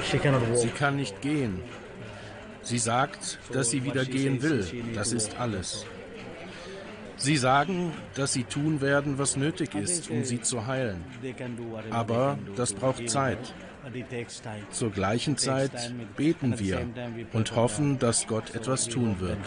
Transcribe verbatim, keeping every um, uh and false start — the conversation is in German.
She cannot walk. Sie kann nicht gehen. Sie sagt, dass sie wieder gehen will. Das ist alles. Sie sagen, dass sie tun werden, was nötig ist, um sie zu heilen. Aber das braucht Zeit. Zur gleichen Zeit beten wir und hoffen, dass Gott etwas tun wird.